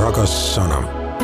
Rakas sana.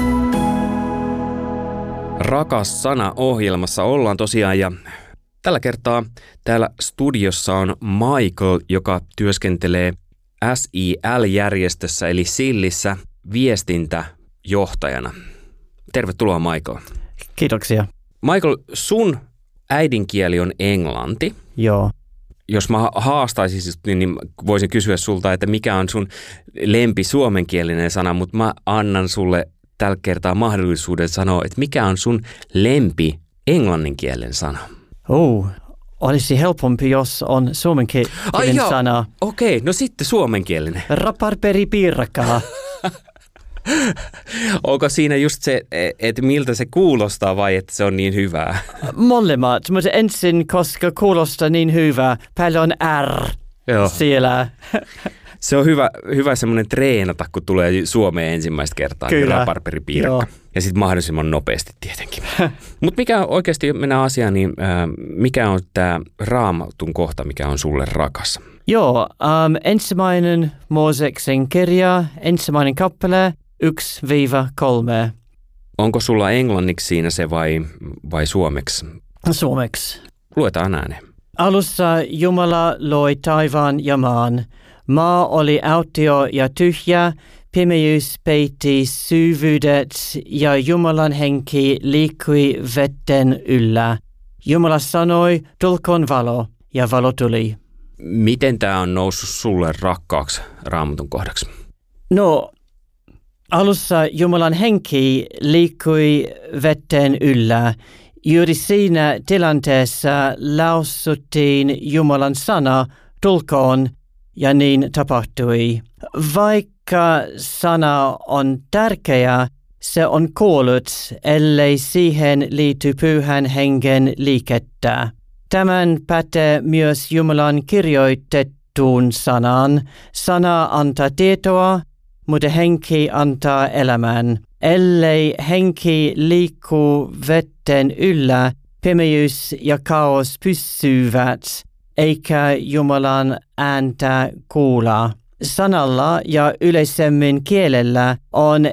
Rakas sana -ohjelmassa ollaan tosiaan ja tällä kertaa täällä studiossa on Michael, joka työskentelee SIL-järjestössä eli SILissä viestintäjohtajana. Tervetuloa Michael. Kiitoksia. Michael, sun äidinkieli on englanti. Joo. Jos mä haastaisin, niin voisin kysyä sulta, että mikä on sun lempi suomenkielinen sana, mutta mä annan sulle tällä kertaa mahdollisuuden sanoa, että mikä on sun lempi englanninkielen sana? Olisi helpompi, jos on suomenkielinen sana. Okei, no sitten suomenkielinen. Raparperipiirakaa. Onko siinä just se, että miltä se kuulostaa vai että se on niin hyvää? Molemmat, mutta ensin, koska kuulostaa niin hyvää, paljon R siellä. Se on hyvä semmoinen treenata, kun tulee Suomeen ensimmäistä kertaa. Kyllä. Raparperipiirakka. Ja sitten mahdollisimman nopeasti tietenkin. Mutta mikä oikeasti mennään asiaan, niin mikä on tämä Raamatun kohta, mikä on sulle rakas? Joo, ensimmäinen Mooseksen kirja, ensimmäinen kappale, 1-3. Onko sulla englanniksi siinä se vai suomeksi? Suomeksi. Luetaan ääneen. Alussa Jumala loi taivaan ja maan. Maa oli autio ja tyhjä, pimeys peitti syvyydet ja Jumalan henki liikkui vetten yllä. Jumala sanoi, tulkoon valo, ja valo tuli. Miten tämä on noussut sulle rakkaaksi Raamatun kohdaksi? No, alussa Jumalan henki liikkui vetten yllä. Juuri siinä tilanteessa lausuttiin Jumalan sana, tulkoon, ja niin tapahtui. Vaikka sana on tärkeä, se on kuollut, ellei siihen liity Pyhän Hengen liikettä. Tämän pätee myös Jumalan kirjoitettuun sanaan. Sana antaa tietoa, mutta henki antaa elämän. Ellei henki liikkuu vetten yllä, pimeys ja kaos pysyvät, eikä Jumalan ääntä kuulla. Sanalla ja yleisemmin kielellä on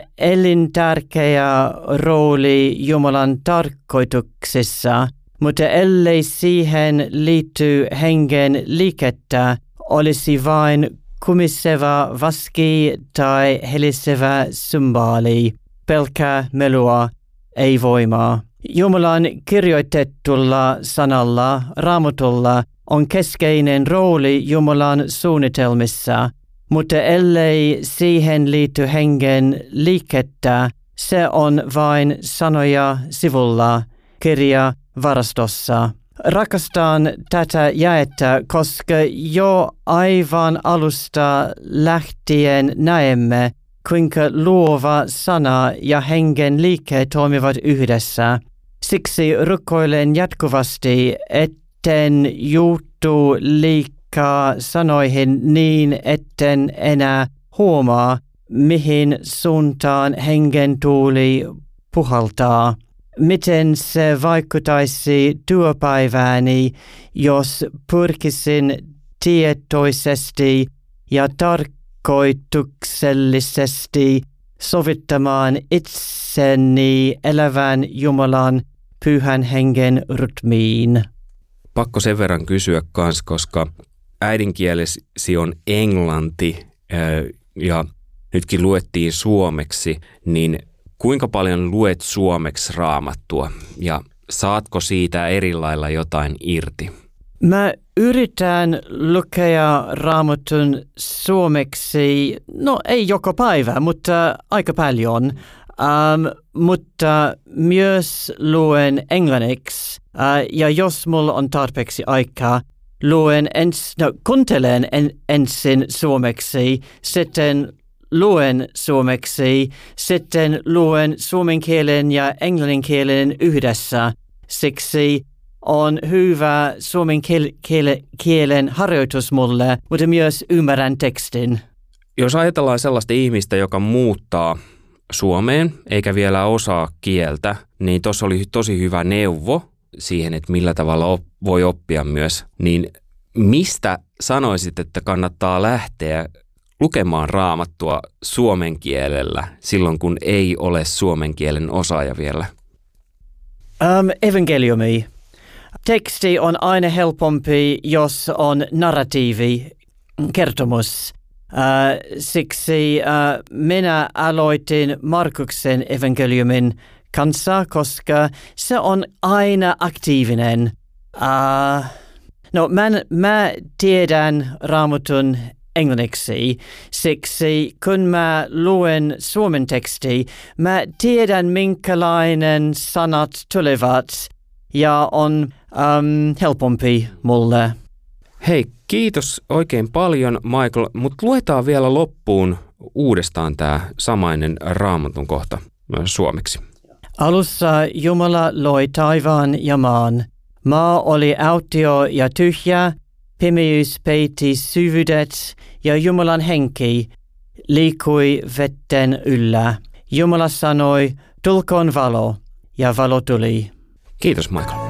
elintärkeä rooli Jumalan tarkoituksessa, mutta ellei siihen liity hengen liikettä, olisi vain kumiseva vaski tai helisevä symbaali, pelkää melua, ei voimaa. Jumalan kirjoitettulla sanalla, Raamatulla, on keskeinen rooli Jumalan suunnitelmissa, mutta ellei siihen liity hengen liikettä, se on vain sanoja sivulla, kirja varastossa. Rakastan tätä jaetta, koska jo aivan alusta lähtien näemme, kuinka luova sana ja hengen liike toimivat yhdessä. Siksi rukoilen jatkuvasti, etten juuttu liikaa sanoihin niin, etten enää huomaa, mihin suuntaan hengen tuuli puhaltaa. Miten se vaikuttaisi työpäivääni, jos pyrkisin tietoisesti ja tarkoituksellisesti sovittamaan itseni elävän Jumalan Pyhän Hengen rytmiin. Pakko sen verran kysyä kans, koska äidinkielesi on englanti ja nytkin luettiin suomeksi, niin kuinka paljon luet suomeksi Raamattua ja saatko siitä eri lailla jotain irti? Mä yritän lukea Raamatun suomeksi, no ei joka päivä, mutta aika paljon. Mutta myös luen englanniksi ja jos mulla on tarpeeksi aikaa, kuuntelen ensin suomeksi, sitten luen suomeksi, sitten luen suomen kielen ja englannin kielen yhdessä. Siksi on hyvä suomen kielen harjoitus mulle, mutta myös ymmärrän tekstin. Jos ajatellaan sellaista ihmistä, joka muuttaa Suomeen eikä vielä osaa kieltä, niin tuossa oli tosi hyvä neuvo siihen, että millä tavalla voi oppia myös. Niin mistä sanoisit, että kannattaa lähteä lukemaan Raamattua suomen kielellä silloin, kun ei ole suomen kielen osaaja vielä? Evankeliumi. Teksti on aina helpompi, jos on narratiivi, kertomus. Siksi minä aloitin Markuksen evankeliumin kanssa, koska se on aina aktiivinen. Mä tiedän Raamatun englanniksi, siksi kun mä luen suomen teksti, mä tiedän minkälainen sanat tulevat ja on helpompi mulle. Hei, kiitos oikein paljon, Michael, mutta luetaan vielä loppuun uudestaan tämä samainen Raamatun kohta suomeksi. Alussa Jumala loi taivaan ja maan. Maa oli autio ja tyhjä, pimeys peitti syvyydet ja Jumalan henki liikkui vetten yllä. Jumala sanoi, tulkoon valo, ja valo tuli. Kiitos, Michael.